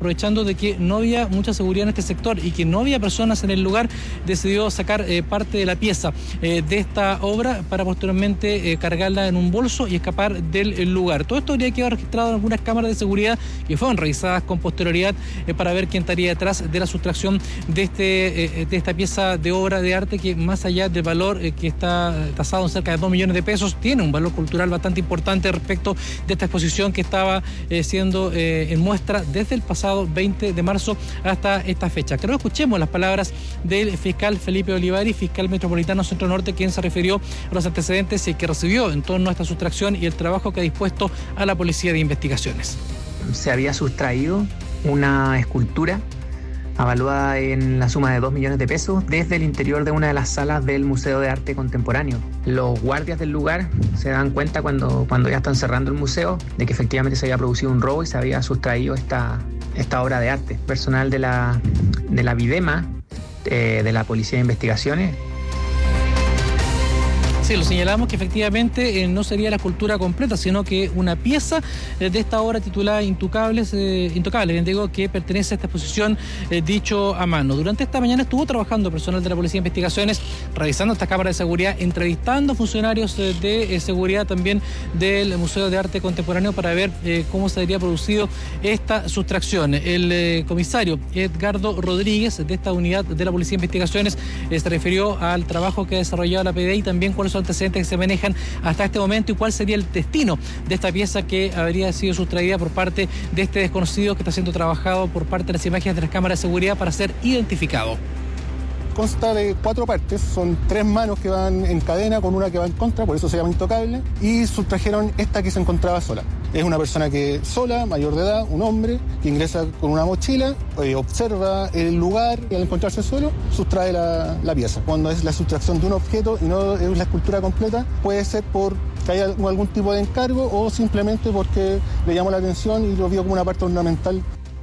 aprovechando de que no había mucha seguridad en este sector y que no había personas en el lugar, decidió sacar parte de la pieza de esta obra para posteriormente cargarla en un bolso y escapar del lugar. Todo esto habría quedado registrado en algunas cámaras de seguridad que fueron revisadas con posterioridad para ver quién estaría detrás de la sustracción de esta pieza de obra de arte que, más allá del valor que está tasado en cerca de 2 millones de pesos, tiene un valor cultural bastante importante respecto de esta exposición que estaba siendo en muestra desde el pasado 20 de marzo hasta esta fecha. Creo que escuchemos las palabras del fiscal Felipe Olivari, fiscal metropolitano Centro Norte, quien se refirió a los antecedentes que recibió en torno a esta sustracción y el trabajo que ha dispuesto a la Policía de Investigaciones. Se había sustraído una escultura avaluada en la suma de 2 millones de pesos desde el interior de una de las salas del Museo de Arte Contemporáneo. Los guardias del lugar se dan cuenta cuando ya están cerrando el museo de que efectivamente se había producido un robo y se había sustraído esta obra de arte. Personal de la Videma, de la Policía de Investigaciones. Sí, lo señalamos que efectivamente no sería la escultura completa, sino que una pieza de esta obra titulada Intocables, bien digo, que pertenece a esta exposición dicho a mano. Durante esta mañana estuvo trabajando personal de la Policía de Investigaciones, revisando estas cámaras de seguridad, entrevistando funcionarios de seguridad también del Museo de Arte Contemporáneo para ver cómo se habría producido esta sustracción. El comisario Edgardo Rodríguez, de esta unidad de la Policía de Investigaciones, se refirió al trabajo que ha desarrollado la PDI y también cuáles antecedentes que se manejan hasta este momento y cuál sería el destino de esta pieza que habría sido sustraída por parte de este desconocido que está siendo trabajado por parte de las imágenes de las cámaras de seguridad para ser identificado. Consta de 4 partes, son 3 manos que van en cadena con una que va en contra, por eso se llama intocable, y sustrajeron esta que se encontraba sola. Es una persona que sola, mayor de edad, un hombre, que ingresa con una mochila, observa el lugar y al encontrarse solo, sustrae la pieza. Cuando es la sustracción de un objeto y no es la escultura completa, puede ser por que haya algún tipo de encargo o simplemente porque le llamó la atención y lo vio como una parte ornamental.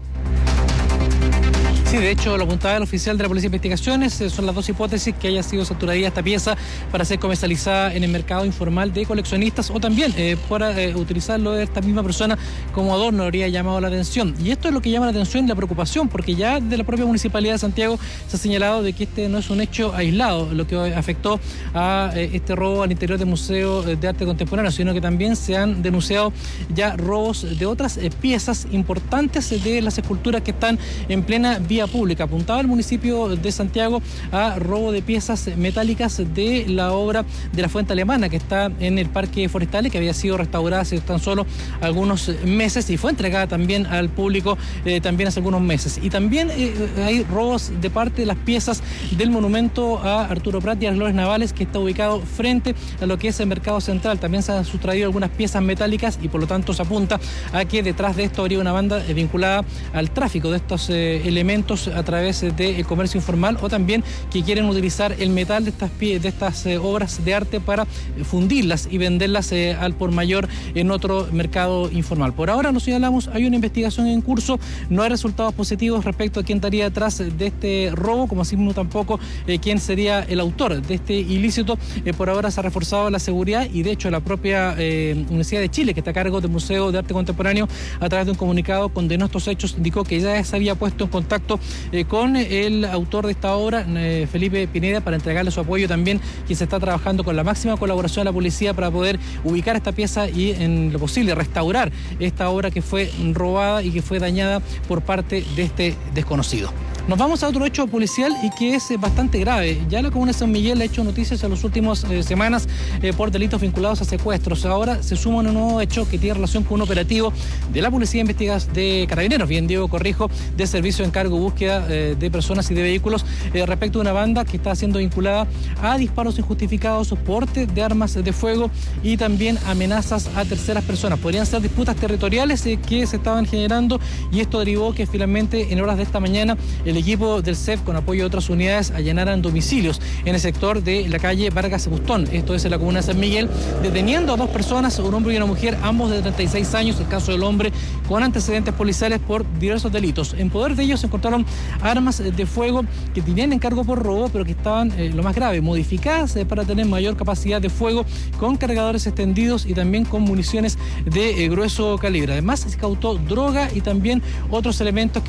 Sí, de hecho, lo apuntaba el oficial de la Policía de Investigaciones, son las 2 hipótesis: que haya sido sustraída esta pieza para ser comercializada en el mercado informal de coleccionistas o también para utilizarlo de esta misma persona como adorno. Habría llamado la atención. Y esto es lo que llama la atención y la preocupación, porque ya de la propia Municipalidad de Santiago se ha señalado de que este no es un hecho aislado, lo que afectó a este robo al interior del Museo de Arte Contemporáneo, sino que también se han denunciado ya robos de otras piezas importantes de las esculturas que están en plena vía pública. Apuntaba el municipio de Santiago a robo de piezas metálicas de la obra de la Fuente Alemana que está en el Parque Forestal, que había sido restaurada hace tan solo algunos meses y fue entregada también al público también hace algunos meses. Y también hay robos de parte de las piezas del monumento a Arturo Prat y a las Glorias Navales, que está ubicado frente a lo que es el Mercado Central. También se han sustraído algunas piezas metálicas y por lo tanto se apunta a que detrás de esto habría una banda vinculada al tráfico de estos elementos a través del comercio informal, o también que quieren utilizar el metal de estas obras de arte para fundirlas y venderlas al por mayor en otro mercado informal. Por ahora, nos señalamos, hay una investigación en curso, no hay resultados positivos respecto a quién estaría detrás de este robo, como así mismo tampoco quién sería el autor de este ilícito. Por ahora se ha reforzado la seguridad y de hecho la propia Universidad de Chile, que está a cargo del Museo de Arte Contemporáneo, a través de un comunicado condenó estos hechos, indicó que ya se había puesto en contacto con el autor de esta obra, Felipe Pineda, para entregarle su apoyo también, que se está trabajando con la máxima colaboración de la policía para poder ubicar esta pieza y en lo posible restaurar esta obra que fue robada y que fue dañada por parte de este desconocido. Nos vamos a otro hecho policial y que es bastante grave. Ya la comuna de San Miguel ha hecho noticias en las últimas semanas por delitos vinculados a secuestros. Ahora se suma un nuevo hecho que tiene relación con un operativo de la Policía de Investigación de Carabineros, bien Diego Corrijo, de Servicio de Encargo y Búsqueda de Personas y de Vehículos, respecto a una banda que está siendo vinculada a disparos injustificados, porte de armas de fuego y también amenazas a terceras personas. Podrían ser disputas territoriales que se estaban generando, y esto derivó que finalmente en horas de esta mañana el equipo del CEF, con apoyo de otras unidades, allanaran domicilios en el sector de la calle Vargas Bustón, esto es en la comuna de San Miguel, deteniendo a 2 personas, un hombre y una mujer, ambos de 36 años, el caso del hombre con antecedentes policiales por diversos delitos. En poder de ellos se encontraron armas de fuego que tenían encargo por robo, pero que estaban, lo más grave, modificadas para tener mayor capacidad de fuego, con cargadores extendidos y también con municiones de grueso calibre. Además, se incautó droga y también otros elementos que